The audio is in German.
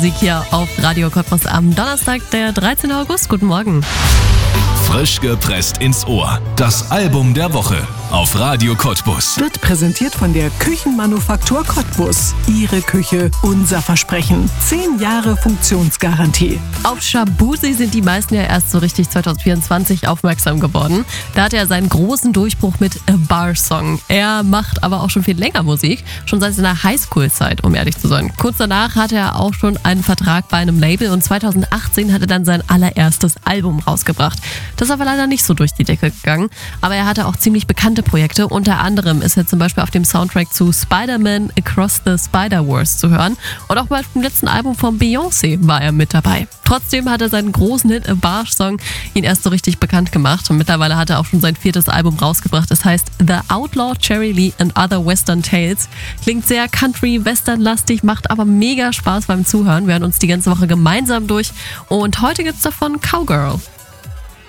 Musik hier auf Radio Cottbus am Donnerstag, der 13. August. Guten Morgen. Frisch gepresst ins Ohr. Das Album der Woche auf Radio Cottbus. Wird präsentiert von der Küchenmanufaktur Cottbus. Ihre Küche, unser Versprechen. 10 Jahre Funktionsgarantie. Auf Shaboozey sind die meisten ja erst so richtig 2024 aufmerksam geworden. Da hatte er seinen großen Durchbruch mit A Bar Song. Er macht aber auch schon viel länger Musik, schon seit seiner Highschool-Zeit, um ehrlich zu sein. Kurz danach hatte er auch schon einen Vertrag bei einem Label und 2018 hat er dann sein allererstes Album rausgebracht. Das ist aber leider nicht so durch die Decke gegangen, aber er hatte auch ziemlich bekannte Projekte. Unter anderem ist er zum Beispiel auf dem Soundtrack zu Spider-Man Across the Spider-Verse zu hören und auch bei dem letzten Album von Beyoncé war er mit dabei. Trotzdem hat er seinen großen Hit A Bar Song ihn erst so richtig bekannt gemacht und mittlerweile hat er auch schon sein 4. Album rausgebracht. Es heißt The Outlaw Cherry Lee and Other Western Tales. Klingt sehr Country-Western-lastig, macht aber mega Spaß beim Zuhören. Wir hören uns die ganze Woche gemeinsam durch und heute gibt's davon Cowgirl.